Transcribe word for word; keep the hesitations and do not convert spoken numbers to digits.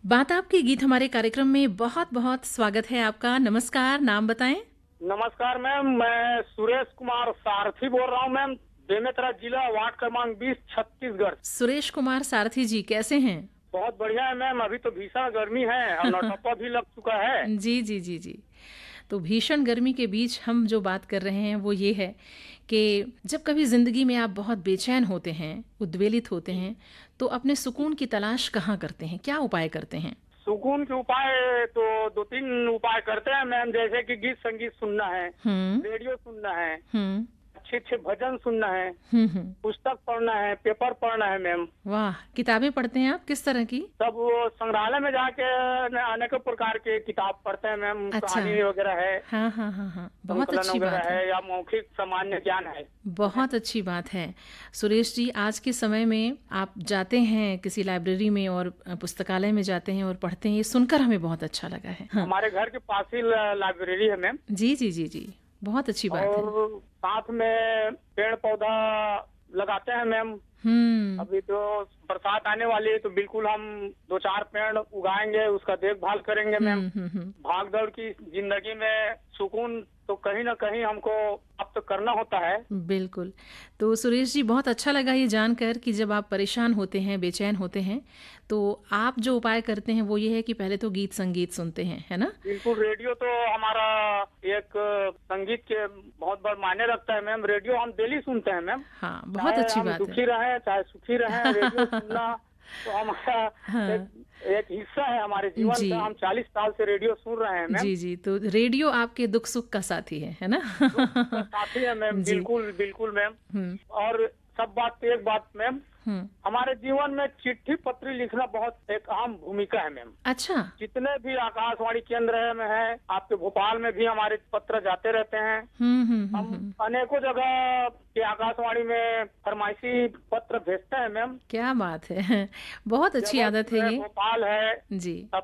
बात आपके गीत हमारे कार्यक्रम में बहुत बहुत स्वागत है आपका। नमस्कार, नाम बताएं। नमस्कार मैम, मैं सुरेश कुमार सारथी बोल रहा हूँ मैम, बेमेतरा जिला, वार्ड क्रमांक बीस, छत्तीसगढ़। सुरेश कुमार सारथी जी, कैसे हैं? बहुत बढ़िया है मैम। अभी तो भीषण गर्मी है और नौटप्पा भी लग चुका है। जी जी जी जी। तो भीषण गर्मी के बीच हम जो बात कर रहे हैं वो ये है कि जब कभी ज़िंदगी में आप बहुत बेचैन होते हैं, उद्वेलित होते हैं, तो अपने सुकून की तलाश कहाँ करते हैं, क्या उपाय करते हैं? सुकून के उपाय तो दो तीन उपाय करते हैं मैम, जैसे कि गीत संगीत सुनना है, हम्म रेडियो सुनना है, हम्म अच्छे अच्छे भजन सुनना है, हम्म हम्म। पुस्तक पढ़ना है, पेपर पढ़ना है मैम। वाह, किताबें पढ़ते हैं आप? किस तरह की? सब वो संग्रहालय में जाके अनेक प्रकार के किताब पढ़ते हैं मैम। अच्छा। कहानी वगैरह है, हाँ हाँ हाँ हाँ, बहुत संकलन अच्छी वगैरह बात है। है, या मौखिक सामान्य ज्ञान है। बहुत अच्छी बात है। सुरेश जी, आज के समय में आप जाते हैं किसी लाइब्रेरी में और पुस्तकालय में जाते हैं और पढ़ते हैं, ये सुनकर हमें बहुत अच्छा लगा है। हाँ। हमारे घर के पास ही ला- लाइब्रेरी है मैम। जी जी जी जी, बहुत अच्छी बात है। और साथ में पेड़ पौधा लगाते हैं मैम। हम्म अभी तो बरसात आने वाली है, तो बिल्कुल हम दो चार पेड़ उगाएंगे, उसका देखभाल करेंगे मैम। हम्म हम्म हम्म। भाग दौड़ की जिंदगी में सुकून तो कहीं ना कहीं हमको अब तो करना होता है। बिल्कुल। तो सुरेश जी, बहुत अच्छा लगा ये जानकर कि जब आप परेशान होते हैं, बेचैन होते हैं, तो आप जो उपाय करते हैं वो ये है कि पहले तो गीत संगीत सुनते हैं, है ना? बिल्कुल, रेडियो तो हमारा एक संगीत के बहुत बड़ा मायने रखता है मैम। रेडियो हम डेली सुनते हैं मैम। हाँ, बहुत चाहे अच्छी हम बात है। दुखी रहे चाहे सुखी रहे, रेडियो सुनना तो हमारा हाँ। एक, एक हिस्सा है हमारे जीवन जी का। हम चालीस साल से रेडियो सुन रहे हैं मैम। जी जी, तो रेडियो आपके दुख सुख का साथी है है ना? दुख का साथी है मैम। जी। बिल्कुल बिल्कुल मैम। हम्म और सब बात तो एक बात मैम, हम्म। हमारे जीवन में चिट्ठी पत्री लिखना बहुत एक अहम भूमिका है मैम। अच्छा। जितने भी आकाशवाणी केंद्र है में है, आपके भोपाल में भी हमारे पत्र जाते रहते हैं। हम्म हम्म हम्म हम हम्म। अनेकों जगह के आकाशवाणी में फरमाइशी पत्र भेजते हैं मैम। क्या बात है! बहुत अच्छी जबलपुर आदत है है, ये। भोपाल है, जी।